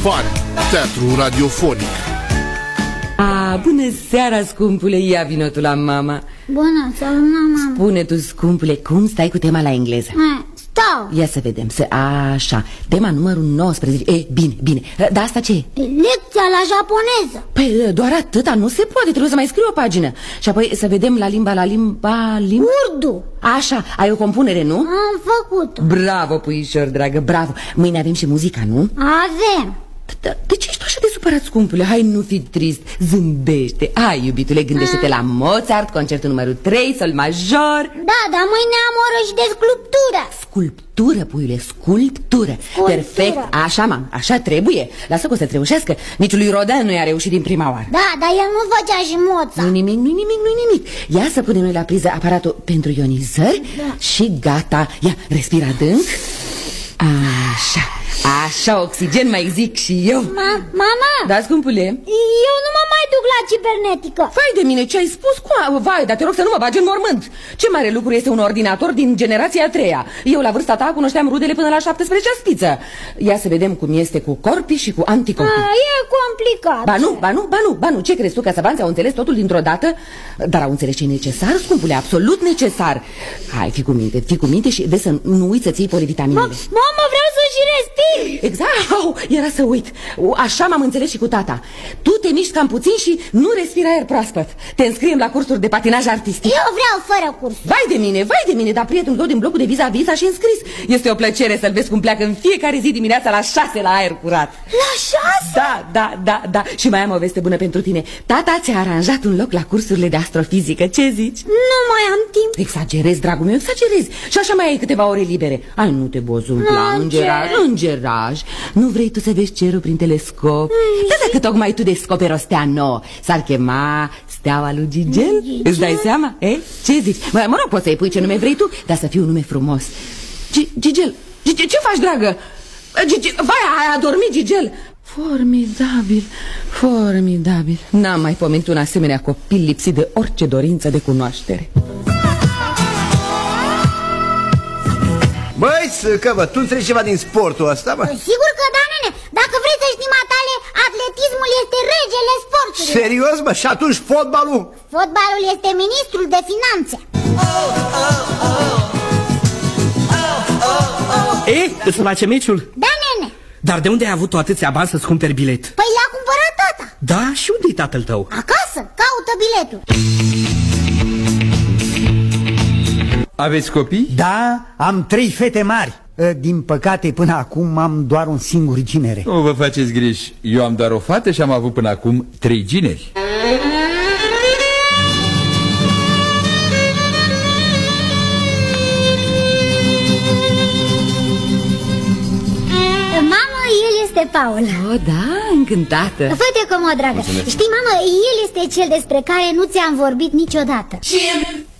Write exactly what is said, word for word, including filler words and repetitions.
Fani, teatru radiofonic. A, bună seara, scumpule, ia vino tu la mama. Bună, salut, mama. Spune tu, scumpule, cum stai cu tema la engleză? Hai, stau. Ia să vedem, să... Așa, tema numărul nouăsprezece. E, bine, bine, dar asta ce e? Lecția la japoneză. Păi, doar atâta, nu se poate, trebuie să mai scriu o pagină. Și apoi să vedem la limba, la limba, limba... Urdu. Așa, ai o compunere, nu? Am făcut-o. Bravo, puișor, dragă, bravo. Mâine avem și muzica, nu? Avem. De ce ești așa de supărat, scumpule? Hai, nu fi trist, zâmbește. Hai, iubitule, gândește-te la Mozart, concertul numărul trei, sol major. Da, dar mâine am oră și de sculptură. Sculptură, puiule, sculptură. Sculptură. Perfect, așa, mam, așa trebuie. Lasă că o să reușească. Nici lui Rodin nu i-a reușit din prima oară. Da, dar el nu făcea și Mozart. Nu nimic, nu nimic, nu nimic. Ia să punem noi la priză aparatul pentru ionizări. Da. Și gata. Ia, respira adânc. Așa, așa, oxigen mai zic și eu. Ma, Mama. Da, scumpule? Eu nu mă mai duc la cibernetică. Vai de mine, ce ai spus? Cu... Vai, dar te rog să nu mă bagi în mormânt. Ce mare lucru este un ordinator din generația a treia. Eu la vârsta ta cunoșteam rudele până la șaptesprezecea spiță. Ia să vedem cum este cu corpii și cu anticorpii. A, e complicat. Ba nu, ba nu, ba nu, ba nu. Ce crezi tu, că savanții au înțeles totul dintr-o dată? Dar au înțeles ce e necesar, scumpule, absolut necesar. Hai, fii cu minte, fii cu minte și vezi să nu uiți să ții polivitaminele. Mama, vreau să și respir. Exact, au, era să uit. Așa m-am înțeles și cu tata. Tu te miști cam puțin și nu respiri aer proaspăt. Te înscriem la cursuri de patinaj artistic. Eu vreau fără curs. Vai de mine, vai de mine, dar prietenul tău din blocul de vis-a-vis a și înscris. Este o plăcere să-l vezi cum pleacă în fiecare zi dimineața la șase la aer curat. La șase? Da, da, da, da. Și mai am o veste bună pentru tine. Tata ți-a aranjat un loc la cursurile de astrofizică. Ce zici? Nu mai am timp. Exagerezi, dragul meu, exagerezi. Și așa mai ai câteva ore libere. Ai, nu te bozumpla, îngeraj, îngeraj. Nu vrei tu să vezi cerul prin telescop? Mm. Dar dacă tocmai tu descoperi o stea nouă, s-ar chema Steaua lui Gigel? Gigel? Îți dai seama? Eh? Ce zici? Mă, mă rog, poți să-i pui ce nume vrei tu, dar să fie un nume frumos. Gigel, Gigel, ce faci, dragă? Gigel, vai, ai adormit, Gigel? Formidabil, formidabil. N-am mai pomenit un asemenea copil lipsit de orice dorință de cunoaștere. Băi, Săcăvă, tu înțelegi ceva din sportul ăsta, bă? Sigur că da, nene. Dacă vrei să știi, matale, atletismul este regele sportului. Serios, bă? Și atunci fotbalul? Fotbalul este ministrul de finanțe. E, îți place meciul? Da, nene. Dar de unde ai avut tu atâția bani să-ți cumperi bilet? Păi l-a cumpărat tata. Da? Și unde e tatăl tău? Acasă, caută biletul. Aveți copii? Da, am trei fete mari. Din păcate, până acum am doar un singur ginere. Nu vă faceți griji. Eu am doar o fată și am avut până acum trei gineri. Mamă, el este Paul. Oh, da, încântată. Fă-te comod, dragă. Mulțumesc. Știi, mamă, el este cel despre care nu ți-am vorbit niciodată. Și